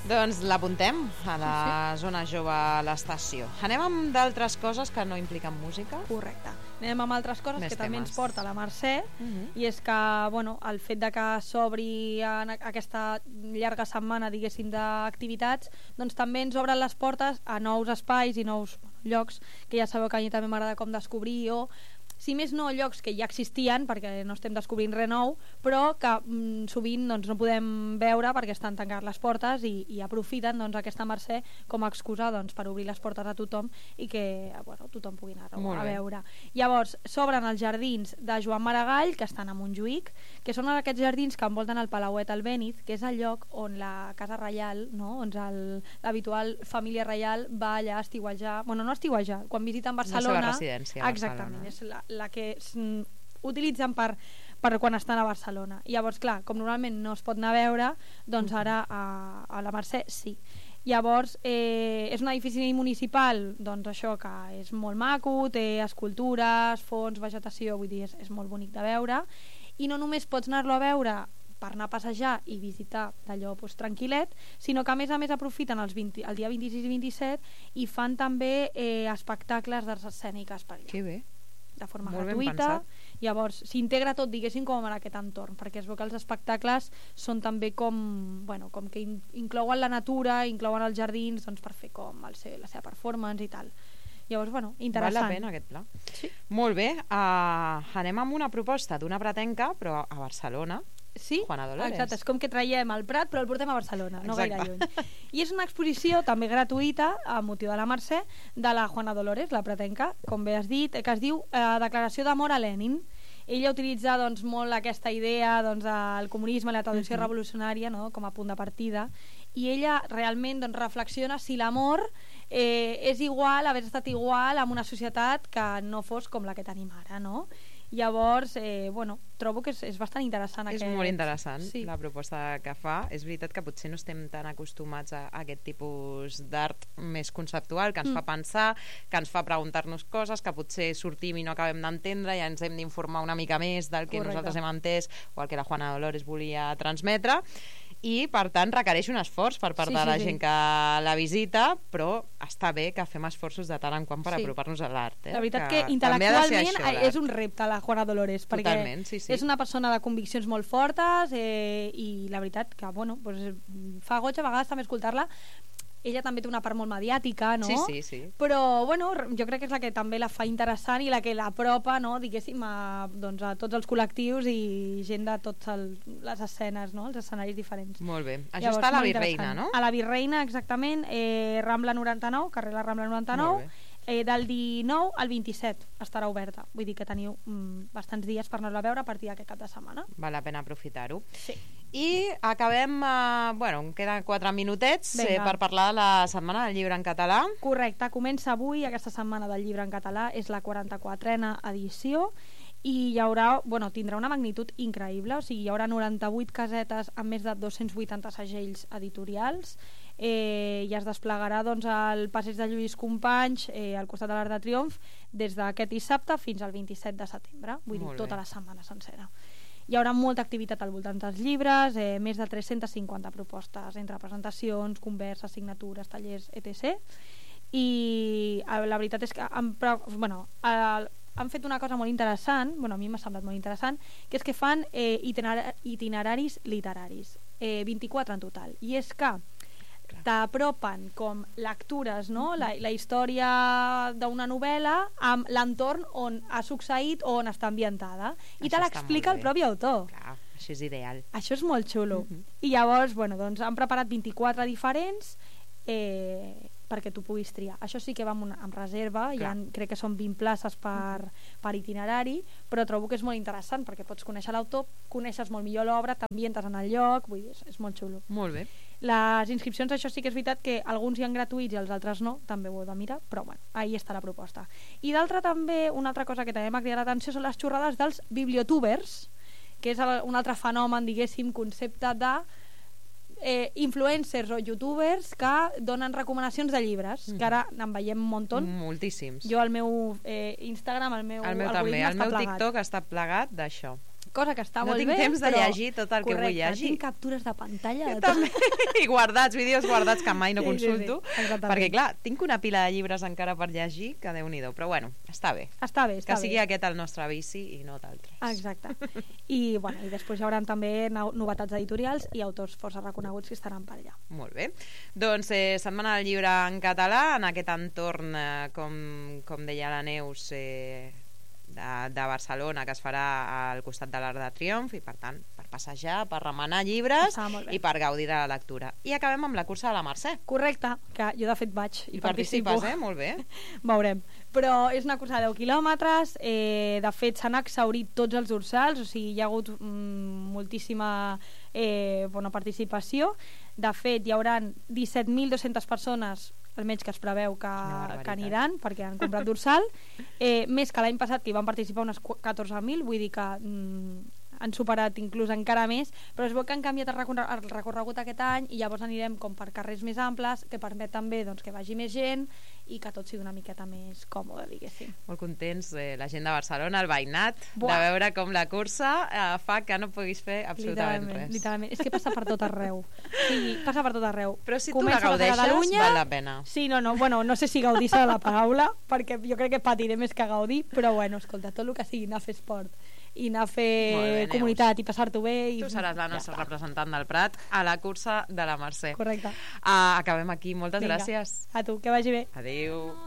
Doncs l'apuntem a la zona jove a l'estació. Anem amb d'altres coses que no impliquen música? Correcte. Anem amb altres coses Més que també temes. ens porta la Mercè, i és que, bueno, el fet de que s'obri en aquesta llarga setmana, diguéssim, d'activitats, doncs també ens obren les portes a nous espais i nous llocs, que ja sabeu que a mi també m'agrada com descobrir, o si més no llocs que ja existien, perquè no estem descobrint res nou, però que sovint doncs, no podem veure perquè estan tancades les portes, i aprofiten doncs, aquesta Mercè com a excusa doncs, per obrir les portes a tothom i que bueno, tothom pugui anar a veure. Llavors, s'obren els jardins de Joan Maragall, que estan a Montjuïc, que són aquests jardins que envolten el Palauet Albéniz, que és el lloc on la Casa Reial, no? On l'habitual família reial va allà a estiuejar, bueno, no a estiuejar, quan visiten Barcelona. La seva residència a Exactament, és la que utilitzen per quan estan a Barcelona. I llavors, clar, com normalment no es pot anar a veure, doncs ara a la Mercè sí. Llavors, és un edifici municipal, doncs això, que és molt maco, té escultures, fons, vegetació, vull dir, és molt bonic de veure, i no només pots anar-lo a veure per anar a passejar i visitar d'allò doncs, tranquil·let, sinó que a més aprofiten el dia 26 i 27 i fan també espectacles d'arts escèniques per allà. Que bé. De forma gratuïta. Llavors s'integra tot, diguéssim, com en aquest entorn, perquè es veu que els espectacles són també com que inclouen la natura, inclouen els jardins, doncs per fer com la seva performance i tal. Llavors, bueno, interessant. Val la pena aquest pla. Sí. Molt bé, anem amb una proposta d'una pratenca, però a Barcelona. Sí, Juana Dolores. exacte, és com que traiem el Prat però el portem a Barcelona, no gaire lluny. I és una exposició també gratuïta a motiu de la Mercè de la Juana Dolores, la pratenca, com bé has dit, que es diu Declaració d'amor a Lenin. Ella utilitza doncs, molt aquesta idea doncs, del comunisme, la tradició revolucionària, no? Com a punt de partida, i ella realment doncs, reflexiona si l'amor és igual, haver estat igual en una societat que no fos com la que tenim ara, no? Llavors, bueno, trobo que és bastant interessant. És molt interessant la proposta que fa. És veritat que potser no estem tan acostumats a aquest tipus d'art més conceptual, que ens fa pensar, que ens fa preguntar-nos coses, que potser sortim i no acabem d'entendre i ens hem d'informar una mica més del que nosaltres hem entès o el que la Juana Dolores volia transmetre. I, per tant, requereix un esforç per part de la gent que la visita, però està bé que fem esforços de tant en quant per apropar-nos a l'art. La veritat que intel·lectualment és un repte la Juana Dolores, perquè és una persona de conviccions molt fortes i la veritat que, bueno, fa goig a vegades també escoltar-la. Ella també té una part molt mediàtica, no? Sí. Però, bueno, jo crec que és la que també la fa interessant i la que l'apropa, no?, diguéssim, a tots els col·lectius i gent de totes les escenes, no?, els escenaris diferents. Molt bé. Això està a la Virreina, no? A la Virreina, exactament, Rambla 99, carrer la Rambla 99, del 19 al 27 estarà oberta. Vull dir que teniu bastants dies per anar-la a veure a partir d'aquest cap de setmana. Val la pena aprofitar-ho. Sí. I acabem, em queden 4 minutets per parlar de la Setmana del Llibre en Català. Correcte, comença avui aquesta Setmana del Llibre en Català, és la 44a edició i hi haurà, tindrà una magnitud increïble, o sigui, hi haurà 98 casetes amb més de 280 segells editorials i es desplegarà doncs, al passeig de Lluís Companys al costat de l'Arc de Triomf des d'aquest dissabte fins al 27 de setembre, vull dir, tota la setmana sencera. Hi haurà molta activitat al voltant dels llibres, més de 350 propostes entre presentacions, converses, signatures, tallers, etc. I la veritat és que han fet una cosa molt interessant, a mi m'ha semblat molt interessant, que és que fan itineraris literaris, 24 en total, i és que t'apropen com lectures, no? La història d'una novel·la amb l'entorn on ha succeït o on està ambientada i te l'explica el propi autor. Clar, això és ideal. Això és molt xulo. I llavors, han preparat 24 diferents perquè tu puguis triar. Això sí que va amb reserva, crec que són 20 places per itinerari, però trobo que és molt interessant perquè pots conèixer l'autor, coneixes molt millor l'obra, t'ambientes en el lloc, vull dir, és molt xulo. Molt bé. Les inscripcions, això sí que és veritat que alguns hi ha gratuïts i els altres no, també ho heu de mirar, però ahí està la proposta. I d'altra també, una altra cosa que també m'ha cridat l'atenció són les xorrades dels bibliotubers, que és un altre fenomen, diguéssim, concepte de influencers o youtubers que donen recomanacions de llibres, que ara en veiem un muntó. Moltíssims. Jo al meu Instagram, el meu algoritme també, el meu plegat. TikTok està plegat d'això. cosa que està molt bé. No tinc temps de llegir tot el que vull llegir. Tinc captures de pantalla. També. I guardats, vídeos guardats que mai no consulto. Sí. Perquè, clar, tinc una pila de llibres encara per llegir, que Déu-n'hi-do. Però, bueno, està bé. Està bé. Que sigui aquest el nostre vici i no d'altres. Exacte. I després hi haurà també novetats editorials i autors força reconeguts que estaran per allà. Molt bé. Doncs Setmana del Llibre en català, en aquest entorn, com deia la Neus, de Barcelona, que es farà al costat de l'Arc de Triomf, i per tant, per passejar, per remenar llibres i per gaudir de la lectura. I acabem amb la cursa de la Mercè. Correcte, que jo de fet vaig i participo. Participes, molt bé. Veurem. Però és una cursa de 10 quilòmetres, de fet s'han exhaurit tots els dorsals, o sigui, hi ha hagut moltíssima bona participació. De fet, hi haurà 17.200 persones almenys que es preveu que aniran perquè han comprat dorsal, més que l'any passat que hi van participar unes 14.000, vull dir que han superat inclús encara més, però es veu que han canviat el recorregut aquest any i llavors anirem com per carrers més amples, que permet també que vagi més gent i que tot sigui una miqueta més còmode, diguéssim. Molt contents, la gent de Barcelona, el veïnat, de veure com la cursa fa que no puguis fer absolutament res. Literalment, és que passa per tot arreu. Sí, passa per tot arreu. Però si tu la gaudeixes, val la pena. Sí, bueno, no sé si gaudir serà la paraula, perquè jo crec que patiré més que gaudir, però bueno, escolta, tot el que sigui anar a fer esport i anar a fer comunitat i passar-t'ho bé. Tu seràs la nostra representant del Prat a la cursa de la Mercè. Correcte. Acabem aquí. Moltes gràcies. A tu, que vagi bé. Adéu.